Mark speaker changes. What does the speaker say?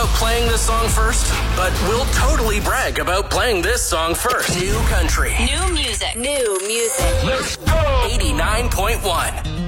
Speaker 1: playing this song first, but we'll totally brag about playing this song first. New country.
Speaker 2: New music.
Speaker 1: Let's go! 89.1.